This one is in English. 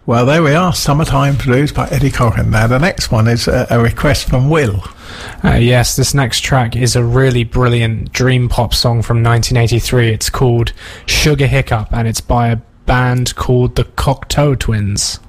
Well, there we are. Summertime Blues by Eddie Cochran. Now, the next one is a request from Will. Yes, this next track is a really brilliant dream pop song from 1983. It's called Sugar Hiccup, and it's by a band called the Cocteau Twins.